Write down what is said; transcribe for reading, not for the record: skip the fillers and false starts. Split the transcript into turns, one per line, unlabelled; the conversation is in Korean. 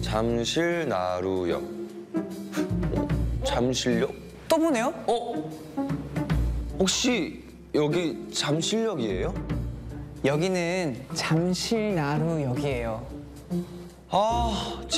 잠실나루역. 잠실역?
또 보네요?
혹시 여기 잠실역이에요?
여기는 잠실나루역이에요.
아,